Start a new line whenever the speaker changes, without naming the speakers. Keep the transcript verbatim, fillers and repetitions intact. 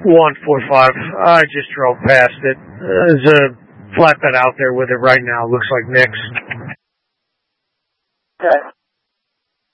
one four five. I just drove past it. There's a flatbed out there with it right now. Looks like Nick's.
Okay.